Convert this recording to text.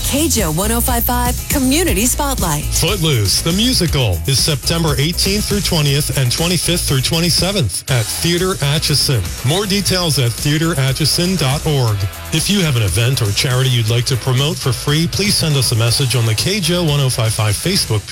KJO 105.5 Community Spotlight. Footloose, the musical, is September 18th through 20th and 25th through 27th at Theater Atchison. More details at theateratchison.org. If you have an event or charity you'd like to promote for free, please send us a message on the KJO 105.5 Facebook